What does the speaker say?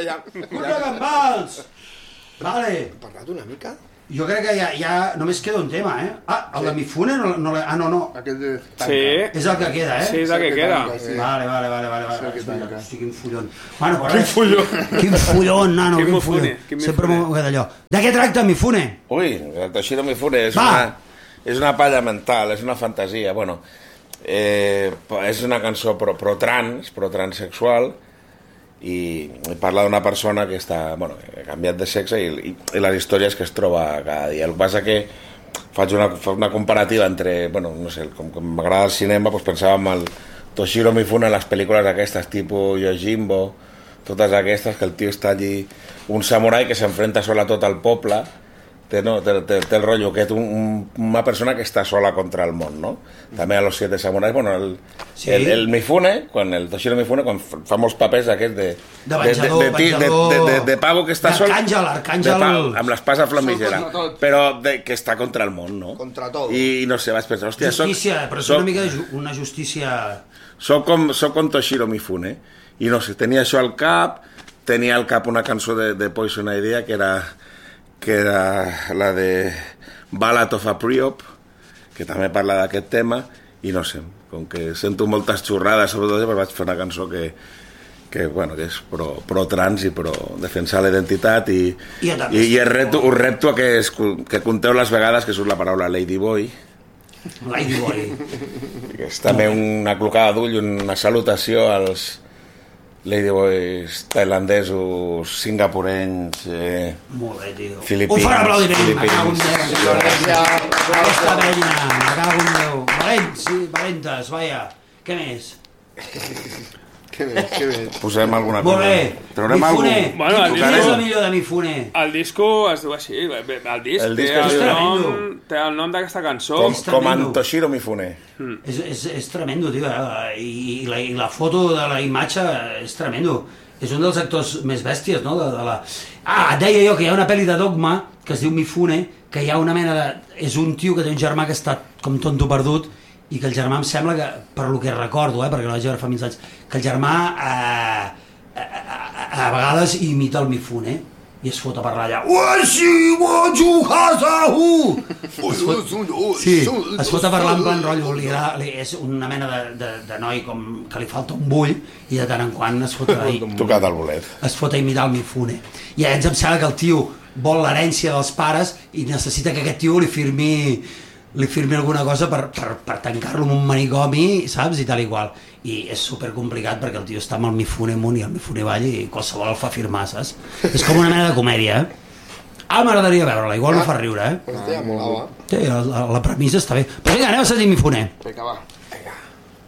Puta Gambals! Vale. Hem parlat una mica? Jo crec que ja només queda un tema, eh? El de Mifune no... no. Aquest de tanca. Sí. És el que queda, eh? Sí, és el que queda. Vale. que tanca. Hosti, quin follon. Bueno, Quin follon. Quin follon, nano, Quin quin Mifune, follon. quin Sempre Mifune. m'ho queda allò. De què tracta Mifune? Ui, Toshiro Mifune Va. és una palla mental, és una fantasia. Bueno, és una cançó pro-transsexual i parla d'una persona que està, bueno, que ha canviat de sexe i les històries que es troba cada dia. El que passa que faig una comparativa entre, bueno, no sé, com m'agrada el cinema, doncs pensava en el Toshiro Mifune en les pel·lícules aquestes, tipus Yojimbo, totes aquestes, que el tio està allí, un samurai que s'enfrenta sola a tot el poble, té el rotllo aquest, una persona que està sola contra el món, no? També a los 7 samurais, bueno, el Mifune, el Toshiro Mifune, quan fa molts papers aquests de pavo que està sol, Arcàngel, amb l'espasa flamígera, però que està contra el món, no? Contra tot. I no sé, vaig pensar, hòstia, justícia, però és una mica una justícia... Soc com Toshiro Mifune, i no sé, tenia això al cap, tenia al cap una cançó de Poison Idea, que era la de Ballad of a Priop, que també parla d'aquest tema, i no sé, com que sento moltes xorrades sobre tot, vaig fer una cançó que és pro-trans i pro defensar la identitat i us repto a que conteu les vegades que surt la paraula Ladyboy, que és també una clocada d'ull, una salutació als Ladyboys tailandesos, singapurenys, filipins. Un fort aplaudiment, me cago en Déu. Aquesta penya, me cago en Déu. Valentes, vaja. Què més? Que bé. Posem alguna cosa. Molt bé. Traurem Mifune. Bueno, Quin és la millor de Mifune? El disco es diu així, el disc té el nom d'aquesta cançó. Com en Toshiro Mifune. És tremendo, tio. I la foto de la imatge és tremendo. És un dels actors més bèsties, no? Et deia jo que hi ha una pel·li de Dogma que es diu Mifune, que hi ha una mena de... És un tio que té un germà que està com tonto perdut i que el germà em sembla que, per lo que recordo, perquè no vaig veure fa 10 anys, que el germà a vegades imita el Mifune i es fot a parlar allà. Sí, es fot a parlar en plan rotllo, és una mena de noi com que li falta un bull i de tant en quant es fot a tocat el bolet. Es fot a imitar el Mifune. I ens em sembla que el tio vol l'herència dels pares i necessita que aquest tio li firmi alguna cosa per tancar-lo en un manicomi, saps? I tal i qual. I és supercomplicat perquè el tio està amb el Mifune amunt i el Mifune avall i qualsevol el fa firmar, saps? És com una mena de comèdia, m'agradaria veure-la, igual no fa riure, Hòstia, molava. Sí, la premissa està bé. Però vinga, anem a sentir Mifune. Vinga, va.